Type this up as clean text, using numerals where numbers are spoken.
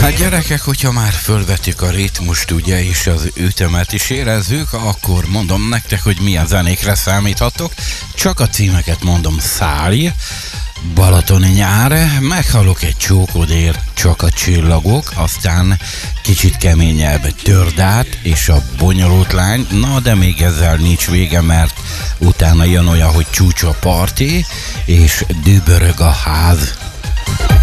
Hát gyerekek, hogyha már fölvettük a ritmust, ugye, és az ütemet is érezzük, akkor mondom nektek, hogy milyen zenékre számíthatok. Csak a címeket mondom: Szálj, Balatoni nyár, Meghalok egy csókodért, Csak a csillagok, aztán kicsit keményebb, Tördát és a Bonyolult lány. Na, de még ezzel nincs vége, mert utána jön olyan, hogy Csúcs a parti és Dübörög a ház.